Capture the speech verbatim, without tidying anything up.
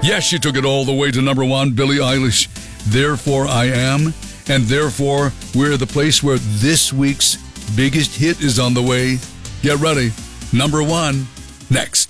Yes, she took it all the way to number one, Billie Eilish. Therefore I Am. And therefore, we're the place where this week's biggest hit is on the way. Get ready. Number one, next.